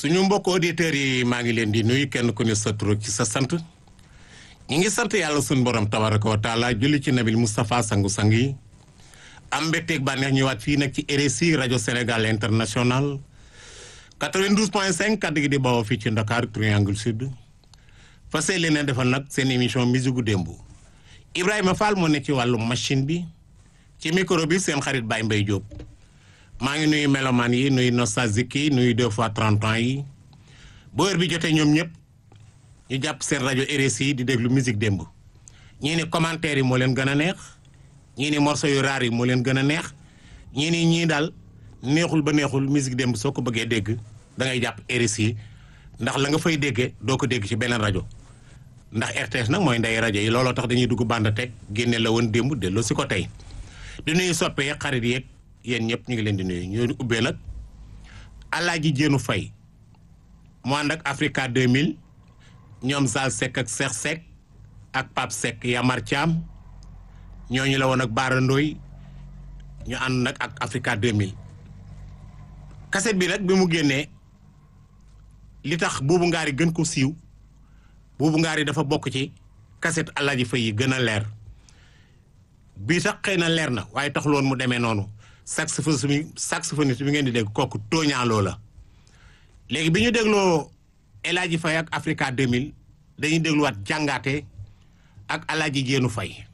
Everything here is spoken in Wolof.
suñu mbokk auditeurs yi maa ngi leen di nuyu kenn ku ne sa tur ci sa sant ñi ngi sant yàlla suñu borom tabaraka wa taala julli ci nabil Moustapha sangu-sang yi am mbégteeg bànneex ñëwaat fii nag ci RSI rajo Sénégal international 92.5 kaddu gi di bawoo fii ci Dakar Triangle Sud fas yéene defal nag seen émission musique gu démb Ibrahima Fall moo ne ci wàllu machine bi ci micro bi seen xarit Baye Mbaye Diop maa ngi nuyu melomaan yi nuyu nostalgique yi nuyu 2 fois 30 ans yi bu heure bi jotee ñoom ñëpp ñu jàpp seen rajo RSI di déglu musique démb ñii ni commentaire yi moo leen gën a neex ñii ni morceau yu raar yi moo leen gën a neex ñii ni ñii daal neexul ba neexul musique démb soo ko bëggee dégg da ngay jàpp RSI ndax la nga fay déggee doo ko dégg ci beneen rajo ndax RTS nag mooy ndey rajo yi looloo tax dañuy dugg bande teg génne la woon démb delloo si ko tey di nuyu soppee xarit yeeg yéen ñëpp ñu ngi leen di nuyu ñu ubbee nag Alaaji Jéenu Fay mu ànd ak Africa 2000 ñoom Zal Seck ak Cheikh Seck ak Pape Seck Yamar Thiam ñooñu la woon ak Baara Ndoy ñu ànd nag ak Africa 2000 kaset bi nag bi mu génnee li tax Buubu Ngaari gën ko siiw Buubu Ngaari dafa bokk ci kaset Alaaji Fay yi gën a leer bii sax xëy na leer na waaye taxul woon mu demee noonu saxophoniste bi ngeen di dégg kooku tooñaaloo la léegi bi ñu dégloo El Hadji Faye ak Africa 2000 dañuy dégluwaat jàngaate ak Alaaji Jéenu Fay